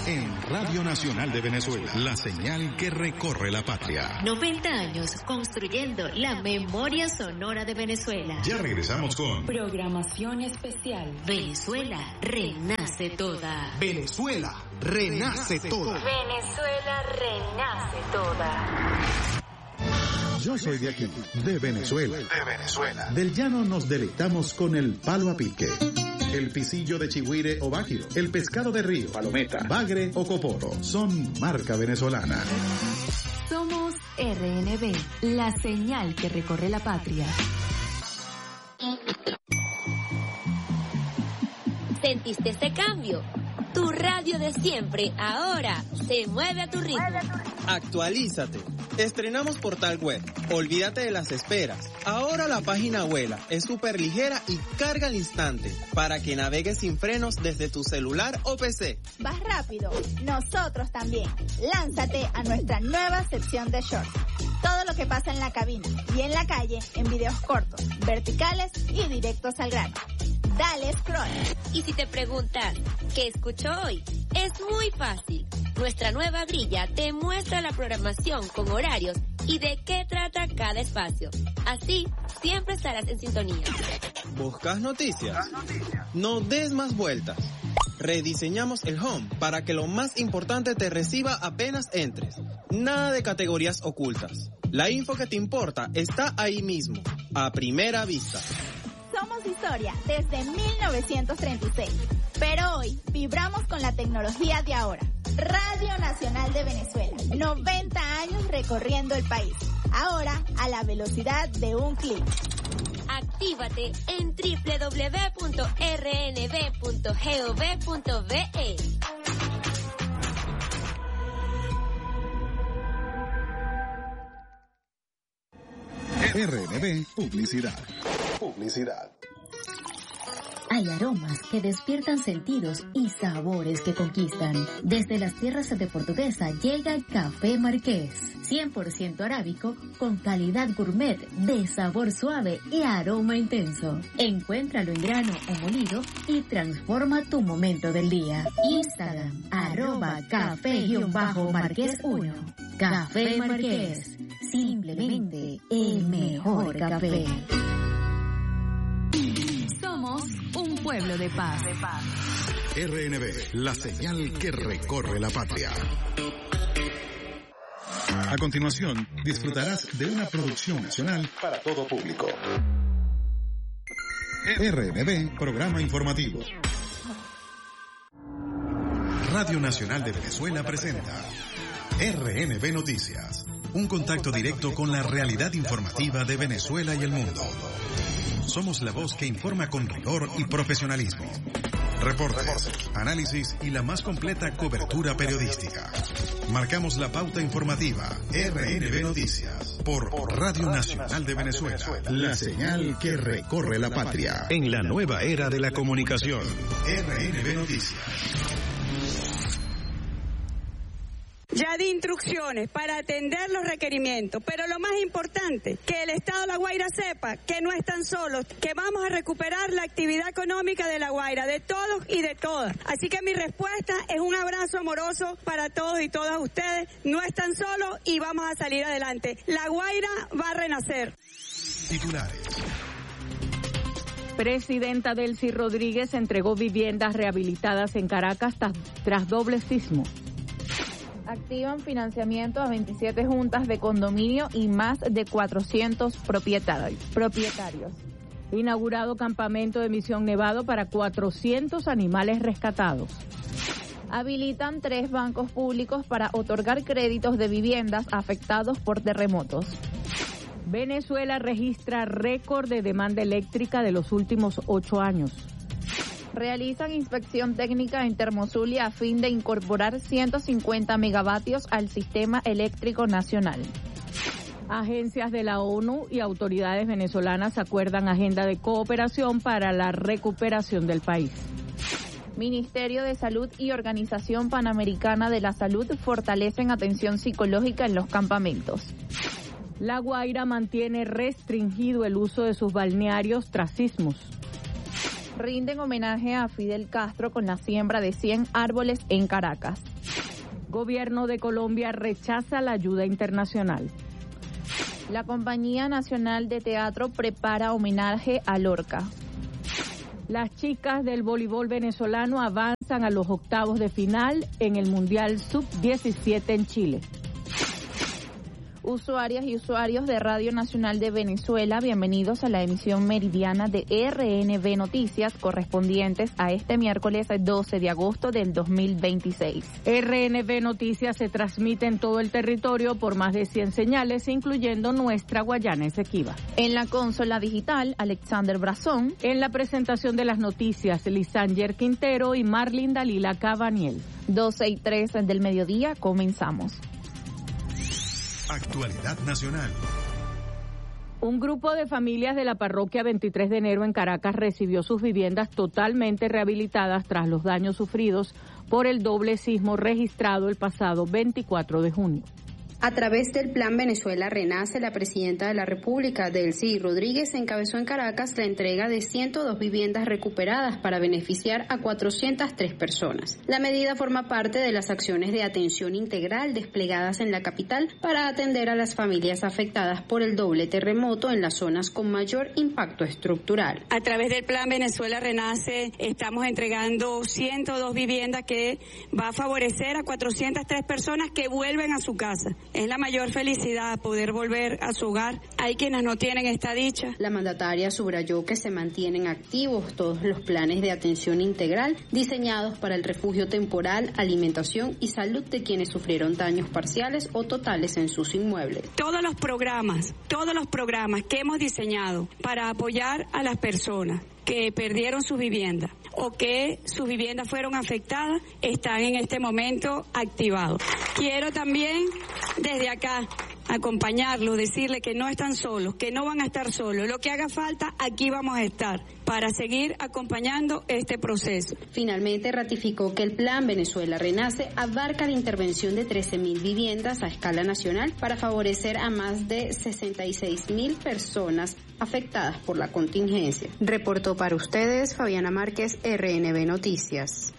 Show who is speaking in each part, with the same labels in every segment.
Speaker 1: en Radio Nacional de Venezuela, la señal que recorre la patria.
Speaker 2: 90 años construyendo la memoria sonora de Venezuela.
Speaker 1: Ya regresamos con
Speaker 2: programación especial. Venezuela renace toda.
Speaker 3: Venezuela renace toda.
Speaker 2: Venezuela renace toda.
Speaker 1: Yo soy de aquí, de Venezuela. Del llano nos deleitamos con el palo a pique, el pisillo de chigüire o bájiro, el pescado de río, palometa, bagre o coporo. Son marca venezolana.
Speaker 2: Somos RNB, la señal que recorre la patria.
Speaker 4: ¿Sentiste ese cambio? Tu radio de siempre ahora se mueve a tu ritmo.
Speaker 5: Actualízate. Estrenamos portal web. Olvídate de las esperas. Ahora la página vuela, es súper ligera y carga al instante para que navegues sin frenos desde tu celular o PC.
Speaker 6: ¿Vas rápido? Nosotros también. Lánzate a nuestra nueva sección de shorts. Todo lo que pasa en la cabina y en la calle en videos cortos, verticales y directos al grano. Dale scroll.
Speaker 4: Y si te preguntas, ¿qué escucho hoy? Es muy fácil. Nuestra nueva grilla te muestra la programación con horarios y de qué trata cada espacio. Así, siempre estarás en sintonía.
Speaker 5: ¿Buscas noticias? No des más vueltas. Rediseñamos el home para que lo más importante te reciba apenas entres. Nada de categorías ocultas. La info que te importa está ahí mismo, a primera vista.
Speaker 6: Somos historia desde 1936, pero hoy vibramos con la tecnología de ahora. Radio Nacional de Venezuela, 90 años recorriendo el país, ahora a la velocidad de un clic.
Speaker 4: Actívate en www.rnb.gov.be.
Speaker 1: RNB Publicidad.
Speaker 2: Hay aromas que despiertan sentidos y sabores que conquistan. Desde las tierras de Portuguesa llega el Café Marqués, 100% arábico con calidad gourmet de sabor suave y aroma intenso. Encuéntralo en grano o molido y transforma tu momento del día. Instagram, @café_marqués1. Café Marqués, simplemente el mejor café. Somos un pueblo de paz.
Speaker 1: RNB, la señal que recorre la patria. A continuación, disfrutarás de una producción nacional para todo público. RNB, programa informativo. Radio Nacional de Venezuela presenta RNB Noticias, un contacto directo con la realidad informativa de Venezuela y el mundo. Somos la voz que informa con rigor y profesionalismo. Reportes, análisis y la más completa cobertura periodística. Marcamos la pauta informativa. RNB Noticias por Radio Nacional de Venezuela, la señal que recorre la patria en la nueva era de la comunicación. RNB Noticias.
Speaker 7: Ya di instrucciones para atender los requerimientos, pero lo más importante, que el Estado de La Guaira sepa que no están solos, que vamos a recuperar la actividad económica de La Guaira, de todos y de todas. Así que mi respuesta es un abrazo amoroso para todos y todas ustedes. No están solos y vamos a salir adelante. La Guaira va a renacer.
Speaker 1: Titulares.
Speaker 8: Presidenta Delcy Rodríguez entregó viviendas rehabilitadas en Caracas tras doble sismo. Activan financiamiento a 27 juntas de condominio y más de 400 propietarios. Inaugurado campamento de Misión Nevado para 400 animales rescatados. Habilitan 3 bancos públicos para otorgar créditos de viviendas afectados por terremotos. Venezuela registra récord de demanda eléctrica de los últimos 8 años. Realizan inspección técnica en Termozulia a fin de incorporar 150 megavatios al sistema eléctrico nacional. Agencias de la ONU y autoridades venezolanas acuerdan agenda de cooperación para la recuperación del país. Ministerio de Salud y Organización Panamericana de la Salud fortalecen atención psicológica en los campamentos. La Guaira mantiene restringido el uso de sus balnearios tras sismos. Rinden homenaje a Fidel Castro con la siembra de 100 árboles en Caracas. Gobierno de Colombia rechaza la ayuda internacional. La Compañía Nacional de Teatro prepara homenaje a Lorca. Las chicas del voleibol venezolano avanzan a los octavos de final en el Mundial Sub-17 en Chile. Usuarias y usuarios de Radio Nacional de Venezuela, bienvenidos a la emisión meridiana de RNB Noticias correspondientes a este miércoles 12 de agosto del 2026. RNB Noticias se transmite en todo el territorio por más de 100 señales, incluyendo nuestra Guayana Esequiba. En la consola digital, Alexander Brazón. En la presentación de las noticias, Lisanger Quintero y Marlin Dalila Cabaniel. 12:03 del mediodía, comenzamos.
Speaker 1: Actualidad nacional.
Speaker 8: Un grupo de familias de la parroquia 23 de enero en Caracas recibió sus viviendas totalmente rehabilitadas tras los daños sufridos por el doble sismo registrado el pasado 24 de junio.
Speaker 9: A través del Plan Venezuela Renace, la presidenta de la República, Delcy Rodríguez, encabezó en Caracas la entrega de 102 viviendas recuperadas para beneficiar a 403 personas. La medida forma parte de las acciones de atención integral desplegadas en la capital para atender a las familias afectadas por el doble terremoto en las zonas con mayor impacto estructural.
Speaker 7: A través del Plan Venezuela Renace estamos entregando 102 viviendas que va a favorecer a 403 personas que vuelven a su casa. Es la mayor felicidad poder volver a su hogar. Hay quienes no tienen esta dicha.
Speaker 9: La mandataria subrayó que se mantienen activos todos los planes de atención integral diseñados para el refugio temporal, alimentación y salud de quienes sufrieron daños parciales o totales en sus inmuebles.
Speaker 7: Todos los programas que hemos diseñado para apoyar a las personas que perdieron su vivienda o que sus viviendas fueron afectadas están en este momento activados. Quiero también desde acá acompañarlos, decirles que no están solos, que no van a estar solos. Lo que haga falta, aquí vamos a estar para seguir acompañando este proceso.
Speaker 9: Finalmente ratificó que el Plan Venezuela Renace abarca la intervención de 13.000 viviendas a escala nacional para favorecer a más de 66.000 personas afectadas por la contingencia. Reportó para ustedes Fabiana Márquez, RNB Noticias.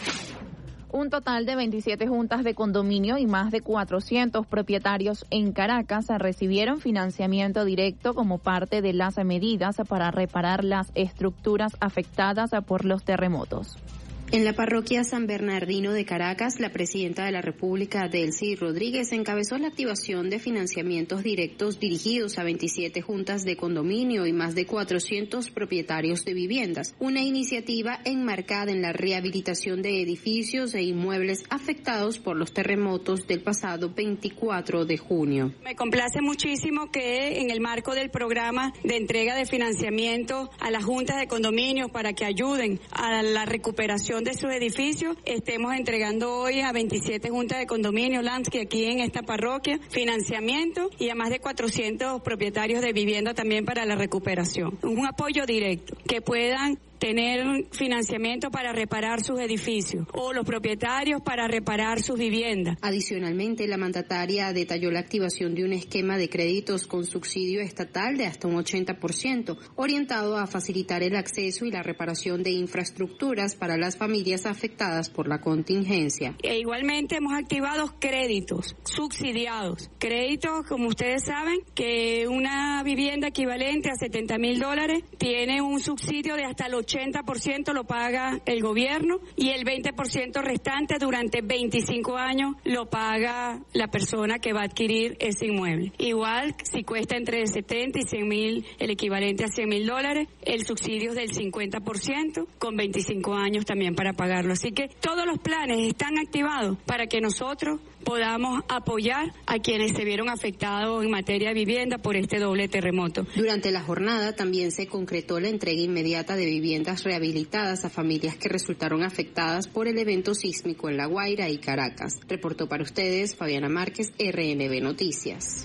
Speaker 8: Un total de 27 juntas de condominio y más de 400 propietarios en Caracas recibieron financiamiento directo como parte de las medidas para reparar las estructuras afectadas por los terremotos.
Speaker 9: En la parroquia San Bernardino de Caracas, la presidenta de la República, Delcy Rodríguez, encabezó la activación de financiamientos directos dirigidos a 27 juntas de condominio y más de 400 propietarios de viviendas, una iniciativa enmarcada en la rehabilitación de edificios e inmuebles afectados por los terremotos del pasado 24 de junio.
Speaker 7: Me complace muchísimo que en el marco del programa de entrega de financiamiento a las juntas de condominio para que ayuden a la recuperación de sus edificios, estemos entregando hoy a 27 juntas de condominio, Lansky, aquí en esta parroquia, financiamiento y a más de 400 propietarios de vivienda también para la recuperación. Un apoyo directo, que puedan tener financiamiento para reparar sus edificios o los propietarios para reparar sus viviendas.
Speaker 9: Adicionalmente, la mandataria detalló la activación de un esquema de créditos con subsidio estatal de hasta un 80%, orientado a facilitar el acceso y la reparación de infraestructuras para las familias afectadas por la contingencia.
Speaker 7: E igualmente hemos activado créditos subsidiados, créditos, como ustedes saben, que una vivienda equivalente a $70,000 tiene un subsidio de hasta el 80% lo paga el gobierno y el 20% restante durante 25 años lo paga la persona que va a adquirir ese inmueble. Igual, si cuesta entre 70 y 100,000, el equivalente a $100,000, el subsidio es del 50%, con 25 años también para pagarlo. Así que todos los planes están activados para que nosotros podamos apoyar a quienes se vieron afectados en materia de vivienda por este doble terremoto.
Speaker 9: Durante la jornada también se concretó la entrega inmediata de viviendas rehabilitadas a familias que resultaron afectadas por el evento sísmico en La Guaira y Caracas. Reportó para ustedes Fabiana Márquez, RNB Noticias.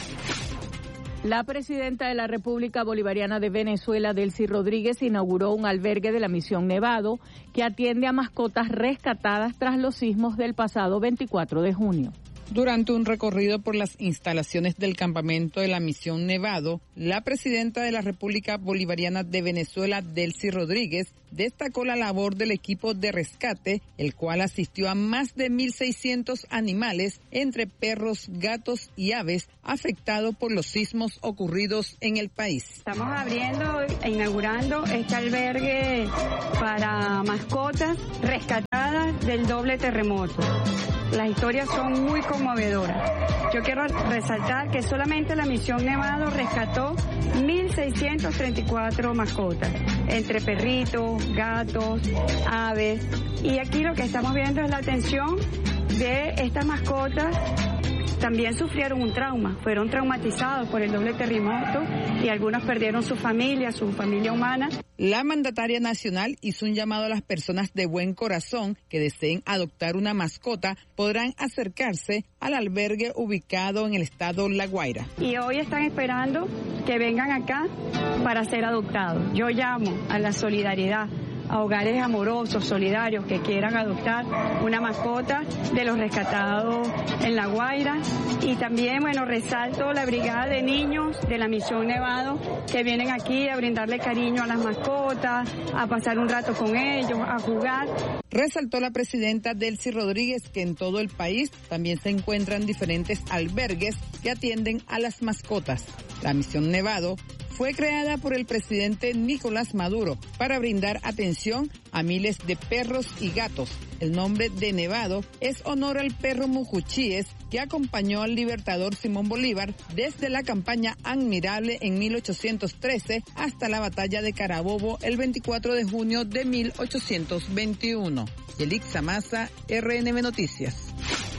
Speaker 8: La presidenta de la República Bolivariana de Venezuela, Delcy Rodríguez, inauguró un albergue de la Misión Nevado que atiende a mascotas rescatadas tras los sismos del pasado 24 de junio.
Speaker 10: Durante un recorrido por las instalaciones del campamento de la Misión Nevado, la presidenta de la República Bolivariana de Venezuela, Delcy Rodríguez, destacó la labor del equipo de rescate, el cual asistió a más de 1.600 animales, entre perros, gatos y aves, afectados por los sismos ocurridos en el país.
Speaker 7: Estamos abriendo e inaugurando este albergue para mascotas rescatadas del doble terremoto. Las historias son muy conmovedoras. Yo quiero resaltar que solamente la Misión Nevado rescató 1.634 mascotas, entre perritos, gatos, aves. Y aquí lo que estamos viendo es la atención de estas mascotas. También sufrieron un trauma, fueron traumatizados por el doble terremoto y algunos perdieron su familia humana.
Speaker 10: La mandataria nacional hizo un llamado a las personas de buen corazón que deseen adoptar una mascota, podrán acercarse al albergue ubicado en el estado La Guaira.
Speaker 7: Y hoy están esperando que vengan acá para ser adoptados. Yo llamo a la solidaridad, a hogares amorosos, solidarios, que quieran adoptar una mascota de los rescatados en La Guaira. Y también, resalto la brigada de niños de la Misión Nevado que vienen aquí a brindarle cariño a las mascotas, a pasar un rato con ellos, a jugar.
Speaker 10: Resaltó la presidenta Delcy Rodríguez que en todo el país también se encuentran diferentes albergues que atienden a las mascotas. La Misión Nevado fue creada por el presidente Nicolás Maduro para brindar atención a miles de perros y gatos. El nombre de Nevado es honor al perro Mucuchíes que acompañó al libertador Simón Bolívar desde la campaña Admirable en 1813 hasta la batalla de Carabobo el 24 de junio de 1821. Yelixa Maza, RNB Noticias.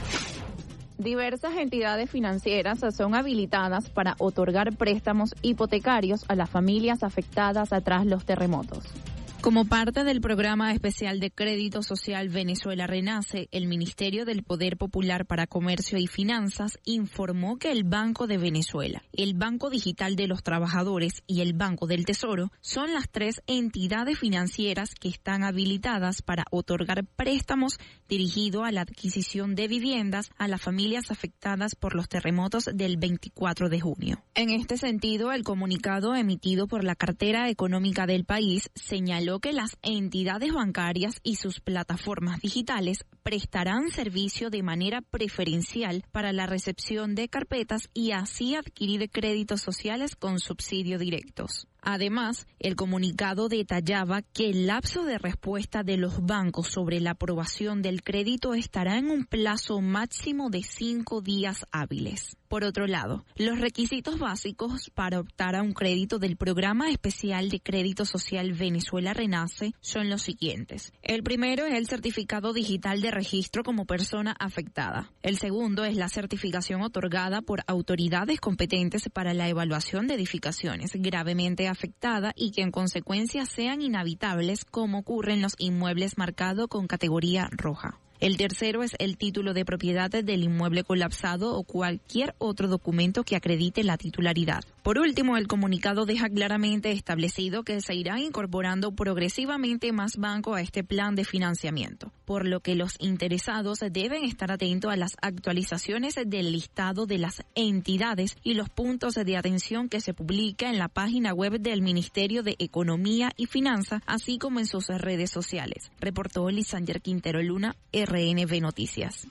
Speaker 8: Diversas entidades financieras son habilitadas para otorgar préstamos hipotecarios a las familias afectadas tras los terremotos. Como parte del programa especial de crédito social Venezuela Renace, el Ministerio del Poder Popular para Comercio y Finanzas informó que el Banco de Venezuela, el Banco Digital de los Trabajadores y el Banco del Tesoro son las tres entidades financieras que están habilitadas para otorgar préstamos dirigidos a la adquisición de viviendas a las familias afectadas por los terremotos del 24 de junio. En este sentido, el comunicado emitido por la Cartera Económica del país señaló que las entidades bancarias y sus plataformas digitales prestarán servicio de manera preferencial para la recepción de carpetas y así adquirir créditos sociales con subsidio directos. Además, el comunicado detallaba que el lapso de respuesta de los bancos sobre la aprobación del crédito estará en un plazo máximo de 5 días hábiles. Por otro lado, los requisitos básicos para optar a un crédito del Programa Especial de Crédito Social Venezuela Renace son los siguientes. El primero es el certificado digital de registro como persona afectada. El segundo es la certificación otorgada por autoridades competentes para la evaluación de edificaciones gravemente afectadas y que en consecuencia sean inhabitables, como ocurre en los inmuebles marcados con categoría roja. El tercero es el título de propiedad del inmueble colapsado o cualquier otro documento que acredite la titularidad. Por último, el comunicado deja claramente establecido que se irán incorporando progresivamente más bancos a este plan de financiamiento, por lo que los interesados deben estar atentos a las actualizaciones del listado de las entidades y los puntos de atención que se publica en la página web del Ministerio de Economía y Finanzas, así como en sus redes sociales. Reportó Lisander Quintero Luna, RNB Noticias.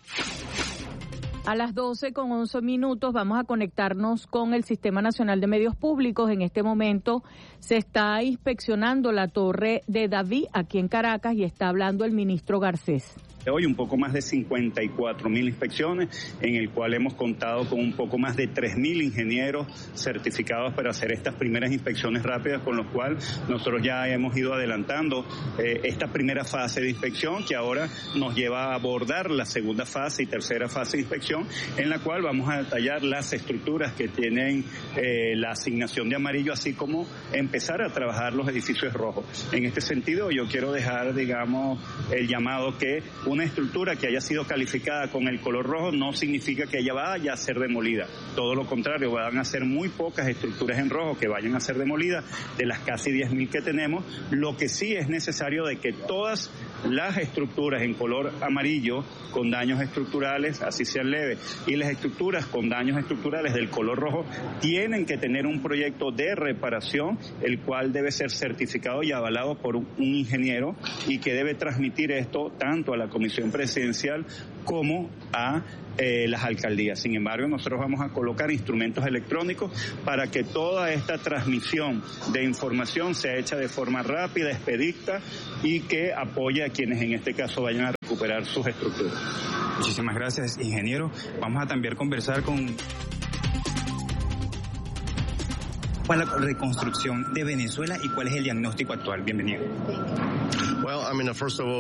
Speaker 11: A las 12:11 vamos a conectarnos con el Sistema Nacional de Medios Públicos. En este momento se está inspeccionando la Torre de David aquí en Caracas y está hablando el ministro Garcés.
Speaker 12: Hoy un poco más de 54.000 inspecciones, en el cual hemos contado con un poco más de 3.000 ingenieros certificados para hacer estas primeras inspecciones rápidas, con lo cual nosotros ya hemos ido adelantando esta primera fase de inspección, que ahora nos lleva a abordar la segunda fase y tercera fase de inspección, en la cual vamos a detallar las estructuras que tienen la asignación de amarillo, así como empezar a trabajar los edificios rojos. En este sentido, yo quiero dejar, el llamado que una estructura que haya sido calificada con el color rojo no significa que ella vaya a ser demolida. Todo lo contrario, van a ser muy pocas estructuras en rojo que vayan a ser demolidas de las casi 10.000 que tenemos. Lo que sí es necesario de que todas las estructuras en color amarillo con daños estructurales, así sean leves, y las estructuras con daños estructurales del color rojo tienen que tener un proyecto de reparación, el cual debe ser certificado y avalado por un ingeniero y que debe transmitir esto tanto a la Comisión Presidencial como a las alcaldías. Sin embargo, nosotros vamos a colocar instrumentos electrónicos para que toda esta transmisión de información sea hecha de forma rápida, expedita y que apoye a quienes en este caso vayan a recuperar sus estructuras.
Speaker 13: Muchísimas gracias, ingeniero. Vamos a también conversar con la reconstrucción de Venezuela y cuál es el diagnóstico actual. Bienvenido.
Speaker 14: Well, I mean, first of all,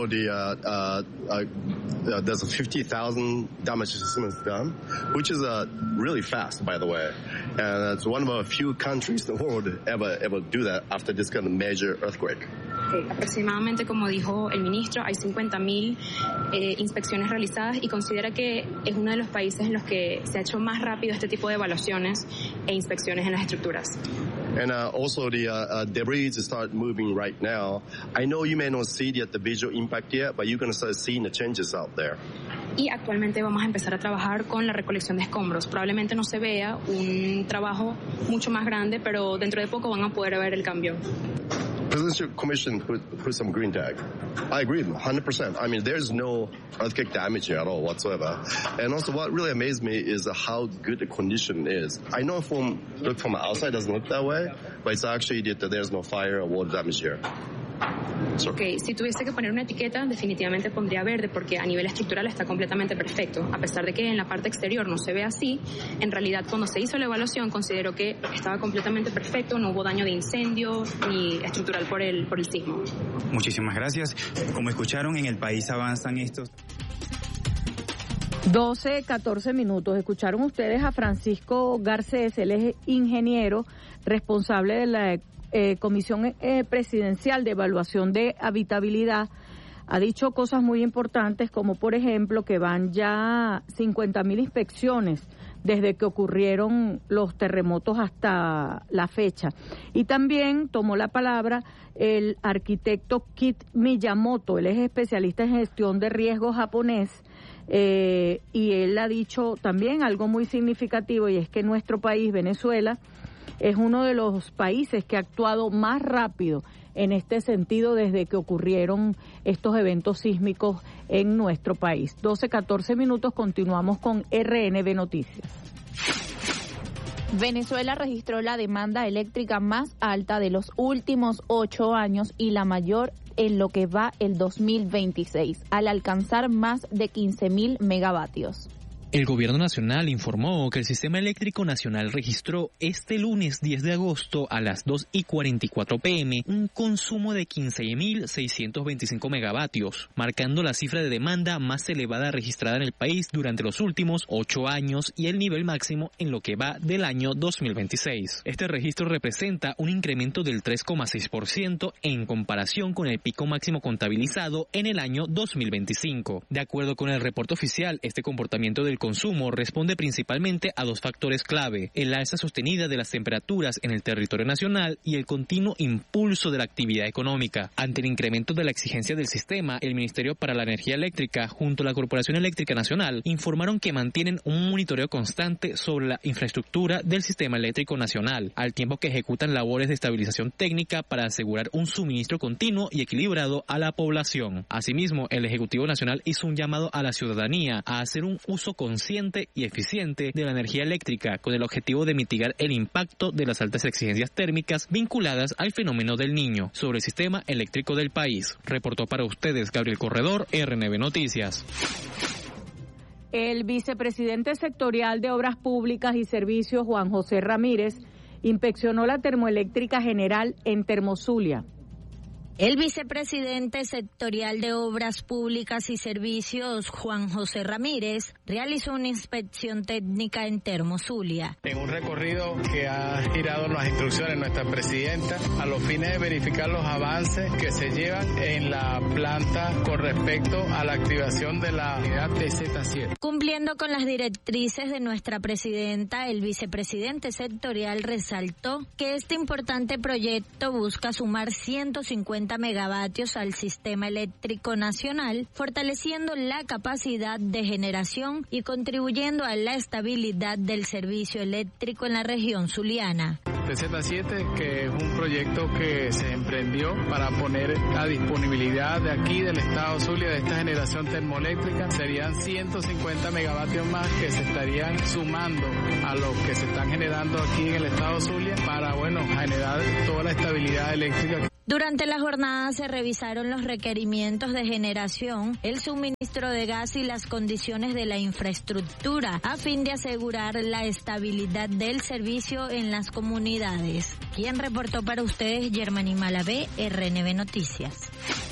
Speaker 14: there's 50,000 damage assessments done, which is really fast, by the way. And it's one of a few countries in the world ever do that after this kind of major earthquake.
Speaker 15: Aproximadamente, como dijo el ministro, hay 50.000 inspecciones realizadas y considera que es uno de los países en los que se ha hecho más rápido este tipo de evaluaciones e inspecciones en las estructuras.
Speaker 14: And also the debris start moving right now. I know you may not see the visual impact yet, but you're going to start seeing the changes out there.
Speaker 15: Y actualmente vamos a empezar a trabajar con la recolección de escombros. Probablemente no se vea un trabajo mucho más grande, pero dentro de poco van a poder ver el cambio.
Speaker 14: Presidential Commission put some green tag. I agree 100%. I mean, there's no earthquake damage here at all whatsoever. And also what really amazed me is how good the condition is. I know from outside it doesn't look that way, but it's actually that there's no fire or water damage here.
Speaker 15: Okay, si tuviese que poner una etiqueta, definitivamente pondría verde porque a nivel estructural está completamente perfecto. A pesar de que en la parte exterior no se ve así, en realidad cuando se hizo la evaluación consideró que estaba completamente perfecto, no hubo daño de incendio ni estructural por el sismo.
Speaker 13: Muchísimas gracias. Como escucharon, en el país avanzan estos
Speaker 11: 12-14 minutos. Escucharon ustedes a Francisco Garcés, él es ingeniero responsable de la Comisión Presidencial de Evaluación de Habitabilidad. Ha dicho cosas muy importantes como, por ejemplo, que van ya 50.000 inspecciones desde que ocurrieron los terremotos hasta la fecha. Y también tomó la palabra el arquitecto Kit Miyamoto, él es especialista en gestión de riesgo japonés, y él ha dicho también algo muy significativo, y es que nuestro país, Venezuela, es uno de los países que ha actuado más rápido en este sentido desde que ocurrieron estos eventos sísmicos en nuestro país. 12-14 minutos, continuamos con RNB Noticias.
Speaker 8: Venezuela registró la demanda eléctrica más alta de los últimos 8 años y la mayor en lo que va el 2026, al alcanzar más de 15.000 megavatios.
Speaker 16: El Gobierno Nacional informó que el Sistema Eléctrico Nacional registró este lunes 10 de agosto a las 2:44 p.m. un consumo de 15.625 megavatios, marcando la cifra de demanda más elevada registrada en el país durante los últimos 8 años y el nivel máximo en lo que va del año 2026. Este registro representa un incremento del 3,6% en comparación con el pico máximo contabilizado en el año 2025. De acuerdo con el reporte oficial, este comportamiento del consumo responde principalmente a 2 factores clave: el alza sostenida de las temperaturas en el territorio nacional y el continuo impulso de la actividad económica. Ante el incremento de la exigencia del sistema, el Ministerio para la Energía Eléctrica junto a la Corporación Eléctrica Nacional informaron que mantienen un monitoreo constante sobre la infraestructura del sistema eléctrico nacional, al tiempo que ejecutan labores de estabilización técnica para asegurar un suministro continuo y equilibrado a la población. Asimismo, el Ejecutivo Nacional hizo un llamado a la ciudadanía a hacer un uso consciente y eficiente de la energía eléctrica con el objetivo de mitigar el impacto de las altas exigencias térmicas vinculadas al fenómeno del Niño sobre el sistema eléctrico del país. Reportó para ustedes Gabriel Corredor, RNB Noticias.
Speaker 11: El vicepresidente sectorial de Obras Públicas y Servicios, Juan José Ramírez, inspeccionó la termoeléctrica general en Termozulia.
Speaker 17: El vicepresidente sectorial de Obras Públicas y Servicios, Juan José Ramírez, realizó una inspección técnica en Termozulia.
Speaker 18: En un recorrido que ha girado las instrucciones nuestra presidenta a los fines de verificar los avances que se llevan en la planta con respecto a la activación de la unidad TZ7.
Speaker 17: Cumpliendo con las directrices de nuestra presidenta, el vicepresidente sectorial resaltó que este importante proyecto busca sumar 150 150 megavatios al sistema eléctrico nacional, fortaleciendo la capacidad de generación y contribuyendo a la estabilidad del servicio eléctrico en la región zuliana.
Speaker 18: PZ7, que es un proyecto que se emprendió para poner a disponibilidad de aquí del estado Zulia de esta generación termoeléctrica, serían 150 megavatios más que se estarían sumando a los que se están generando aquí en el estado Zulia para, generar toda la estabilidad eléctrica.
Speaker 17: Durante la jornada se revisaron los requerimientos de generación, el suministro de gas y las condiciones de la infraestructura a fin de asegurar la estabilidad del servicio en las comunidades. ¿Quién reportó para ustedes? Germany Malavé, RNB Noticias.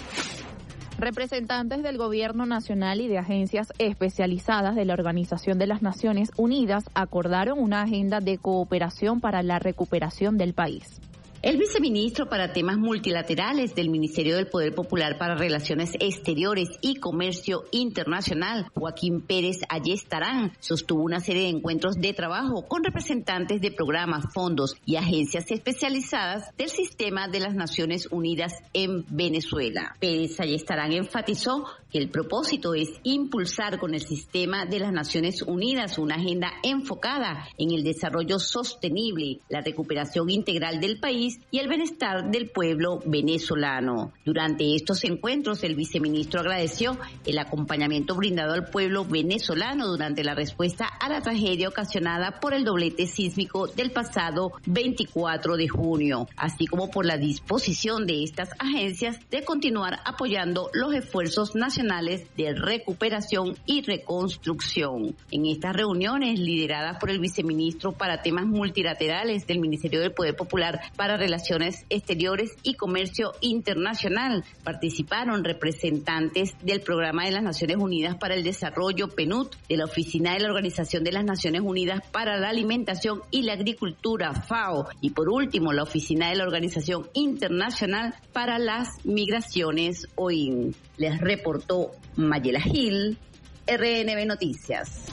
Speaker 8: Representantes del Gobierno Nacional y de agencias especializadas de la Organización de las Naciones Unidas acordaron una agenda de cooperación para la recuperación del país.
Speaker 19: El viceministro para temas multilaterales del Ministerio del Poder Popular para Relaciones Exteriores y Comercio Internacional, Joaquín Pérez Ayestarán, sostuvo una serie de encuentros de trabajo con representantes de programas, fondos y agencias especializadas del sistema de las Naciones Unidas en Venezuela. Pérez Ayestarán enfatizó que el propósito es impulsar con el sistema de las Naciones Unidas una agenda enfocada en el desarrollo sostenible, la recuperación integral del país y el bienestar del pueblo venezolano. Durante estos encuentros, el viceministro agradeció el acompañamiento brindado al pueblo venezolano durante la respuesta a la tragedia ocasionada por el doblete sísmico del pasado 24 de junio, así como por la disposición de estas agencias de continuar apoyando los esfuerzos nacionales de recuperación y reconstrucción. En estas reuniones, lideradas por el viceministro para temas multilaterales del Ministerio del Poder Popular para Relaciones Exteriores y Comercio Internacional, participaron representantes del Programa de las Naciones Unidas para el Desarrollo, PNUD, de la Oficina de la Organización de las Naciones Unidas para la Alimentación y la Agricultura, FAO, y por último la Oficina de la Organización Internacional para las Migraciones, OIM. Les reportó Mayela Gil, RNB Noticias.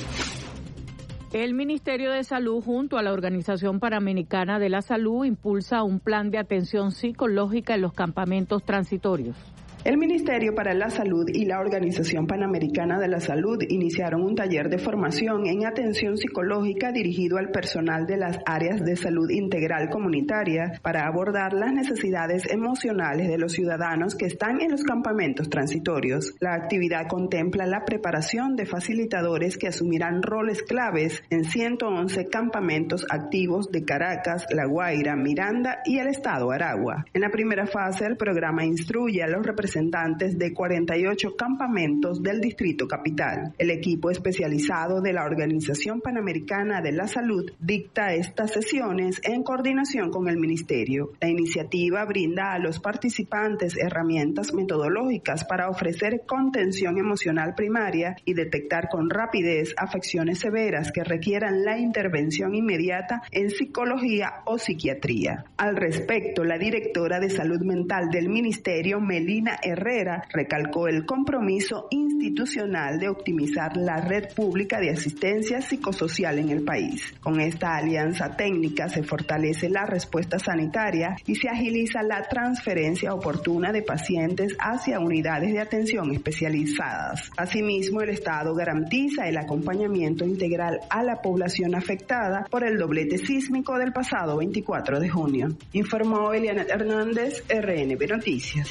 Speaker 8: El Ministerio de Salud, junto a la Organización Panamericana de la Salud, impulsa un plan de atención psicológica en los campamentos transitorios.
Speaker 20: El Ministerio para la Salud y la Organización Panamericana de la Salud iniciaron un taller de formación en atención psicológica dirigido al personal de las áreas de salud integral comunitaria para abordar las necesidades emocionales de los ciudadanos que están en los campamentos transitorios. La actividad contempla la preparación de facilitadores que asumirán roles claves en 111 campamentos activos de Caracas, La Guaira, Miranda y el estado Aragua. En la primera fase, el programa instruye a los representantes de 48 campamentos del Distrito Capital. El equipo especializado de la Organización Panamericana de la Salud dicta estas sesiones en coordinación con el Ministerio. La iniciativa brinda a los participantes herramientas metodológicas para ofrecer contención emocional primaria y detectar con rapidez afecciones severas que requieran la intervención inmediata en psicología o psiquiatría. Al respecto, la directora de Salud Mental del Ministerio, Melina Herrera, recalcó el compromiso institucional de optimizar la red pública de asistencia psicosocial en el país. Con esta alianza técnica se fortalece la respuesta sanitaria y se agiliza la transferencia oportuna de pacientes hacia unidades de atención especializadas. Asimismo, el Estado garantiza el acompañamiento integral a la población afectada por el doblete sísmico del pasado 24 de junio. Informó Eliana Hernández, RNB Noticias.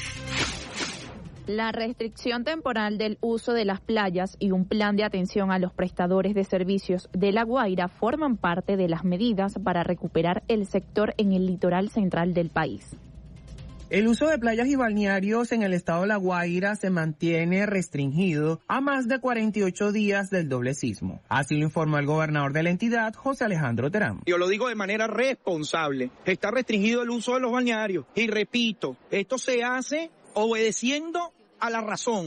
Speaker 8: La restricción temporal del uso de las playas y un plan de atención a los prestadores de servicios de La Guaira forman parte de las medidas para recuperar el sector en el litoral central del país.
Speaker 21: El uso de playas y balnearios en el estado de La Guaira se mantiene restringido a más de 48 días del doble sismo. Así lo informó el gobernador de la entidad, José Alejandro Terán.
Speaker 22: Yo lo digo de manera responsable. Está restringido el uso de los balnearios. Y repito, esto se hace obedeciendo a la razón.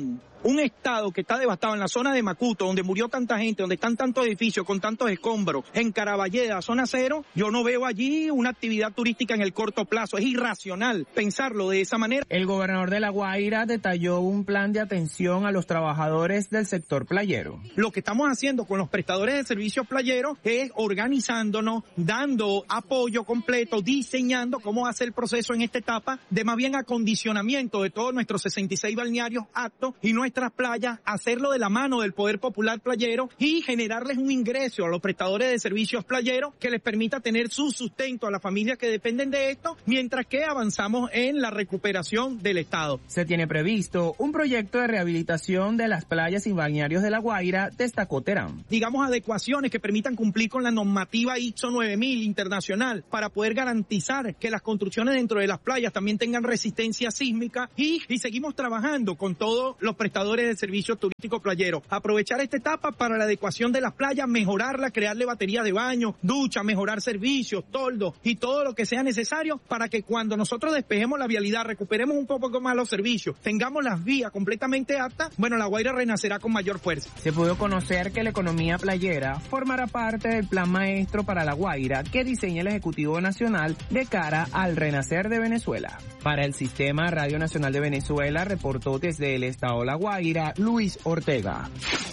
Speaker 22: Un estado que está devastado en la zona de Macuto, donde murió tanta gente, donde están tantos edificios con tantos escombros, en Caraballeda, zona cero, yo no veo allí una actividad turística en el corto plazo. Es irracional pensarlo de esa manera.
Speaker 21: El gobernador de La Guaira detalló un plan de atención a los trabajadores del sector playero.
Speaker 22: Lo que estamos haciendo con los prestadores de servicios playeros es organizándonos, dando apoyo completo, diseñando cómo hacer el proceso en esta etapa de más bien acondicionamiento de todos nuestros 66 balnearios aptos y nuestras playas, hacerlo de la mano del Poder Popular Playero y generarles un ingreso a los prestadores de servicios playeros que les permita tener su sustento a las familias que dependen de esto, mientras que avanzamos en la recuperación del Estado.
Speaker 21: Se tiene previsto un proyecto de rehabilitación de las playas y balnearios de La Guaira, destacó Terán.
Speaker 22: Digamos, adecuaciones que permitan cumplir con la normativa ISO 9000 internacional para poder garantizar que las construcciones dentro de las playas también tengan resistencia sísmica y seguimos trabajando con todos los prestadores de servicios turísticos playeros. Aprovechar esta etapa para la adecuación de las playas, mejorarla, crearle baterías de baño, ducha, mejorar servicios, toldos y todo lo que sea necesario para que cuando nosotros despejemos la vialidad, recuperemos un poco más los servicios, tengamos las vías completamente aptas, bueno, La Guaira renacerá con mayor fuerza.
Speaker 21: Se pudo conocer que la economía playera formará parte del plan maestro para La Guaira que diseña el Ejecutivo Nacional de cara al renacer de Venezuela. Para el Sistema Radio Nacional de Venezuela, reportó desde el estado La Guaira, Luis Ortega.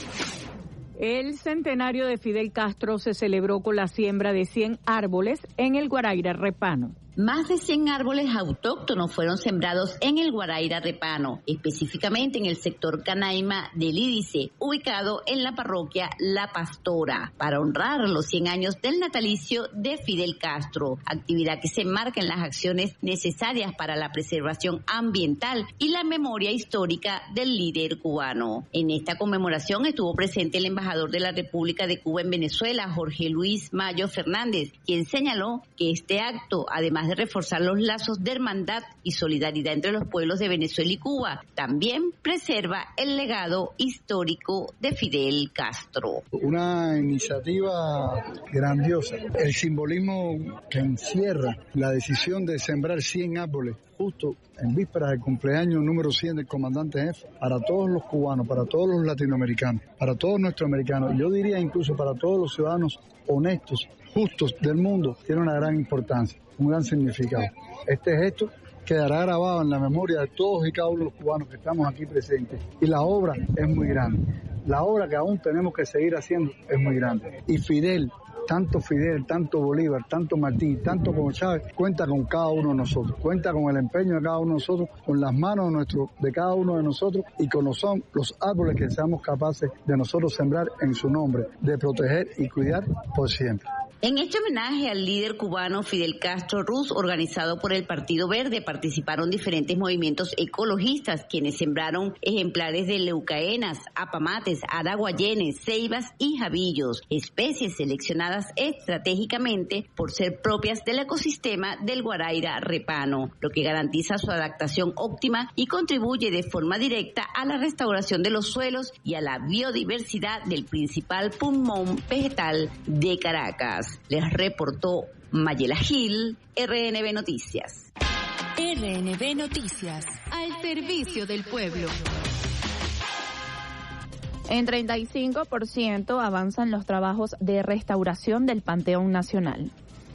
Speaker 11: El centenario de Fidel Castro se celebró con la siembra de 100 árboles en el Guaraíra Repano.
Speaker 19: Más de 100 árboles autóctonos fueron sembrados en el Guaraíra Repano, específicamente en el sector Canaima del Ídice, ubicado en la parroquia La Pastora, para honrar los 100 años del natalicio de Fidel Castro, actividad que se enmarca en las acciones necesarias para la preservación ambiental y la memoria histórica del líder cubano. En esta conmemoración estuvo presente el embajador de la República de Cuba en Venezuela, Jorge Luis Mayo Fernández, quien señaló que este acto, además de reforzar los lazos de hermandad y solidaridad entre los pueblos de Venezuela y Cuba, también preserva el legado histórico de Fidel Castro.
Speaker 3: Una iniciativa grandiosa. El simbolismo que encierra la decisión de sembrar 100 árboles justo en vísperas del cumpleaños número 100 del comandante jefe, para todos los cubanos, para todos los latinoamericanos, para todos nuestros americanos, yo diría incluso para todos los ciudadanos honestos, justos del mundo, tiene una gran importancia, un gran significado. Este gesto quedará grabado en la memoria de todos y cada uno de los cubanos que estamos aquí presentes. Y la obra es muy grande. La obra que aún tenemos que seguir haciendo es muy grande. Y Fidel, tanto Bolívar, tanto Martí, tanto como Chávez, cuenta con cada uno de nosotros, cuenta con el empeño de cada uno de nosotros, con las manos de cada uno de nosotros y con los árboles que seamos capaces de nosotros sembrar en su nombre, de proteger y cuidar por siempre.
Speaker 19: En este homenaje al líder cubano Fidel Castro Ruz, organizado por el Partido Verde, participaron diferentes movimientos ecologistas, quienes sembraron ejemplares de leucaenas, apamates, araguayenes, ceibas y jabillos, especies seleccionadas estratégicamente por ser propias del ecosistema del Guaraíra Repano, lo que garantiza su adaptación óptima y contribuye de forma directa a la restauración de los suelos y a la biodiversidad del principal pulmón vegetal de Caracas. Les reportó Mayela Gil, RNB Noticias.
Speaker 2: RNB Noticias, al servicio del pueblo.
Speaker 8: En 35% avanzan los trabajos de restauración del Panteón Nacional.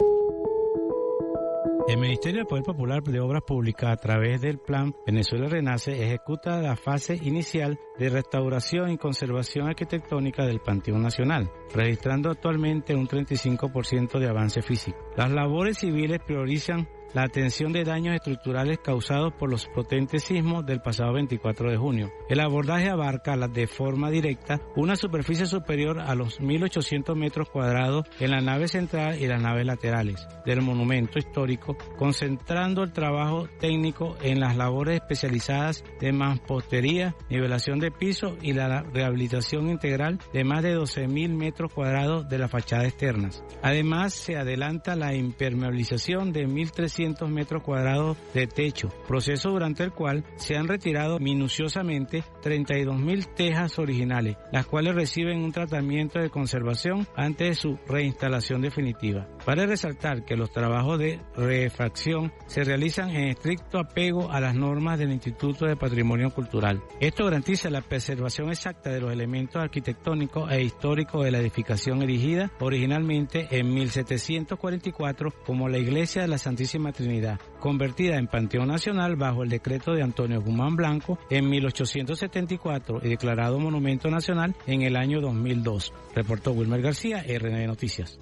Speaker 5: El Ministerio del Poder Popular de Obras Públicas, a través del Plan Venezuela Renace, ejecuta la fase inicial de restauración y conservación arquitectónica del Panteón Nacional, registrando actualmente un 35% de avance físico. Las labores civiles priorizan la atención de daños estructurales causados por los potentes sismos del pasado 24 de junio. El abordaje abarca de forma directa una superficie superior a los 1.800 metros cuadrados en la nave central y las naves laterales del monumento histórico, concentrando el trabajo técnico en las labores especializadas de mampostería, nivelación de piso y la rehabilitación integral de más de 12.000 metros cuadrados de las fachadas externas. Además, se adelanta la impermeabilización de 1.300 1.300 metros cuadrados de techo, proceso durante el cual se han retirado minuciosamente 32.000 tejas originales, las cuales reciben un tratamiento de conservación antes de su reinstalación definitiva. Vale resaltar que los trabajos de refacción se realizan en estricto apego a las normas del Instituto de Patrimonio Cultural. Esto garantiza la preservación exacta de los elementos arquitectónicos e históricos de la edificación erigida originalmente en 1744 como la Iglesia de la Santísima Trinidad, convertida en Panteón Nacional bajo el decreto de Antonio Guzmán Blanco en 1874 y declarado Monumento Nacional en el año 2002. Reportó Wilmer García, RNN Noticias.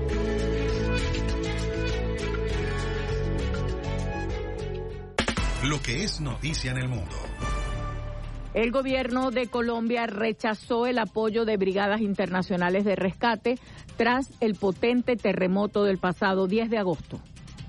Speaker 1: Lo que es noticia en el mundo.
Speaker 11: El gobierno de Colombia rechazó el apoyo de brigadas internacionales de rescate tras el potente terremoto del pasado 10 de agosto.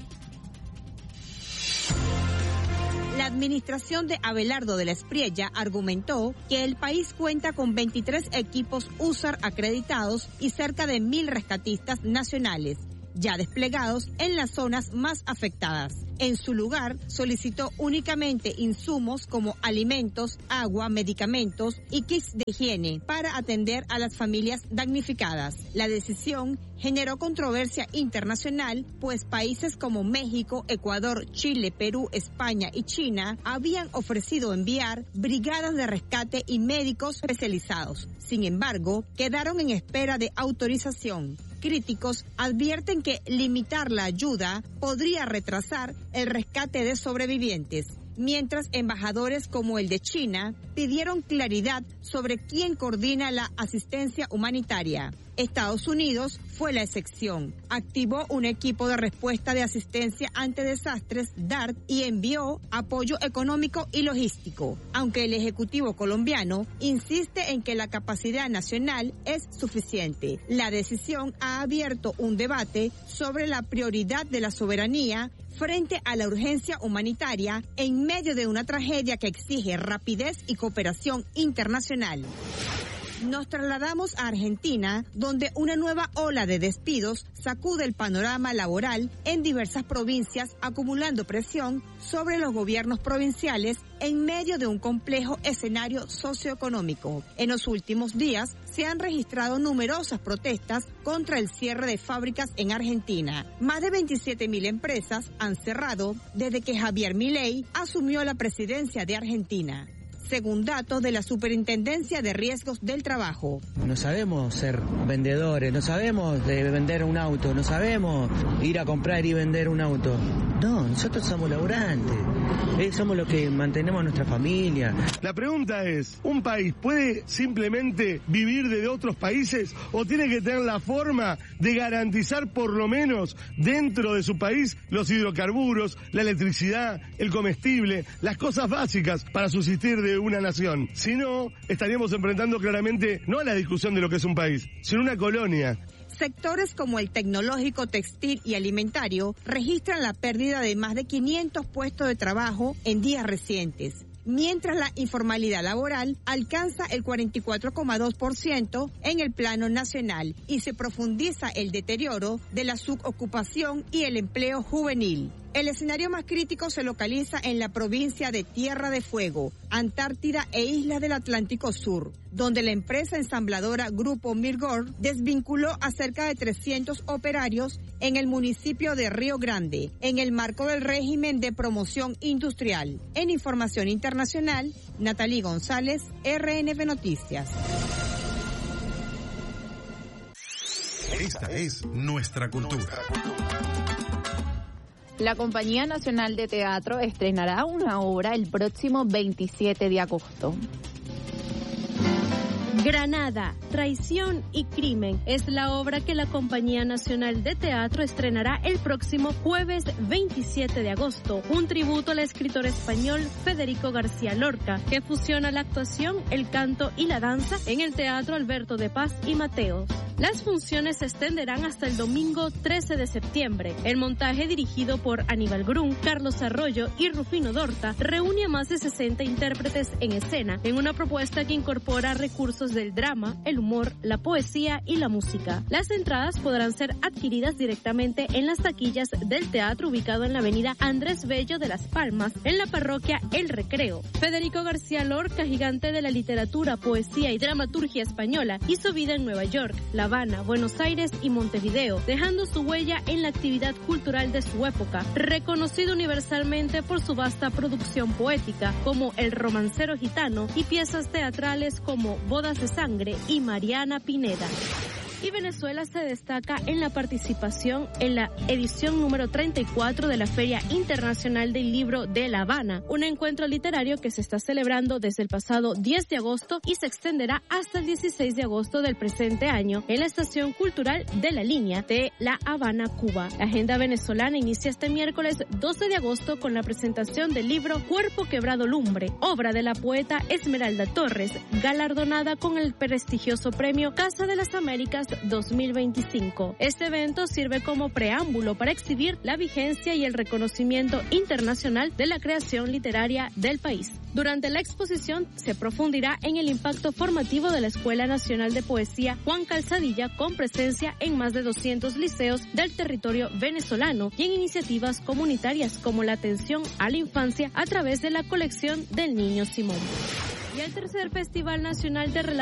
Speaker 4: La administración de Abelardo de la Espriella argumentó que el país cuenta con 23 equipos USAR acreditados y cerca de 1.000 rescatistas nacionales, ya desplegados en las zonas más afectadas. En su lugar, solicitó únicamente insumos como alimentos, agua, medicamentos y kits de higiene para atender a las familias damnificadas. La decisión generó controversia internacional, pues países como México, Ecuador, Chile, Perú, España y China habían ofrecido enviar brigadas de rescate y médicos especializados. Sin embargo, quedaron en espera de autorización. Críticos advierten que limitar la ayuda podría retrasar el rescate de sobrevivientes, mientras embajadores como el de China pidieron claridad sobre quién coordina la asistencia humanitaria. Estados Unidos fue la excepción. Activó un equipo de respuesta de asistencia ante desastres, DART, y envió apoyo económico y logístico, aunque el Ejecutivo colombiano insiste en que la capacidad nacional es suficiente. La decisión ha abierto un debate sobre la prioridad de la soberanía frente a la urgencia humanitaria en medio de una tragedia que exige rapidez y cooperación internacional. Nos trasladamos a Argentina, donde una nueva ola de despidos sacude el panorama laboral en diversas provincias, acumulando presión sobre los gobiernos provinciales en medio de un complejo escenario socioeconómico. En los últimos días se han registrado numerosas protestas contra el cierre de fábricas en Argentina. Más de 27.000 empresas han cerrado desde que Javier Milei asumió la presidencia de Argentina, según datos de la Superintendencia de Riesgos del Trabajo.
Speaker 6: No sabemos ser vendedores, no sabemos de vender un auto, no sabemos ir a comprar y vender un auto. No, nosotros somos laburantes, somos los que mantenemos a nuestra familia.
Speaker 23: La pregunta es, ¿un país puede simplemente vivir de otros países o tiene que tener la forma de garantizar por lo menos dentro de su país los hidrocarburos, la electricidad, el comestible, las cosas básicas para subsistir de una nación? Si no, estaríamos enfrentando claramente no a la discusión de lo que es un país, sino una colonia.
Speaker 4: Sectores como el tecnológico, textil y alimentario registran la pérdida de más de 500 puestos de trabajo en días recientes, mientras la informalidad laboral alcanza el 44,2% en el plano nacional y se profundiza el deterioro de la subocupación y el empleo juvenil. El escenario más crítico se localiza en la provincia de Tierra de Fuego, Antártida e Islas del Atlántico Sur, donde la empresa ensambladora Grupo Mirgor desvinculó a cerca de 300 operarios en el municipio de Río Grande, en el marco del régimen de promoción industrial. En información internacional, Natalie González, RNB Noticias.
Speaker 1: Esta es nuestra cultura.
Speaker 8: La Compañía Nacional de Teatro estrenará una obra el próximo 27 de agosto.
Speaker 24: Granada, Traición y Crimen es la obra que la Compañía Nacional de Teatro estrenará el próximo jueves 27 de agosto, un tributo al escritor español Federico García Lorca, que fusiona la actuación, el canto y la danza en el Teatro Alberto de Paz y Mateos. Las funciones se extenderán hasta el domingo 13 de septiembre. El montaje, dirigido por Aníbal Grun, Carlos Arroyo y Rufino Dorta, reúne a más de 60 intérpretes en escena en una propuesta que incorpora recursos fanáticos del drama, el humor, la poesía y la música. Las entradas podrán ser adquiridas directamente en las taquillas del teatro ubicado en la avenida Andrés Bello de Las Palmas, en la parroquia El Recreo. Federico García Lorca, gigante de la literatura, poesía y dramaturgia española, hizo vida en Nueva York, La Habana, Buenos Aires y Montevideo, dejando su huella en la actividad cultural de su época, reconocido universalmente por su vasta producción poética, como El Romancero Gitano, y piezas teatrales como Bodas de Sangre y Mariana Pineda. Y Venezuela se destaca en la participación en la edición número 34 de la Feria Internacional del Libro de La Habana, un encuentro literario que se está celebrando desde el pasado 10 de agosto y se extenderá hasta el 16 de agosto del presente año en la Estación Cultural de la Línea de La Habana, Cuba. La agenda venezolana inicia este miércoles 12 de agosto con la presentación del libro Cuerpo Quebrado Lumbre, obra de la poeta Esmeralda Torres, galardonada con el prestigioso premio Casa de las Américas 2025. Este evento sirve como preámbulo para exhibir la vigencia y el reconocimiento internacional de la creación literaria del país. Durante la exposición se profundirá en el impacto formativo de la Escuela Nacional de Poesía Juan Calzadilla, con presencia en más de 200 liceos del territorio venezolano y en iniciativas comunitarias como la atención a la infancia a través de la colección del Niño Simón. Y el tercer Festival Nacional de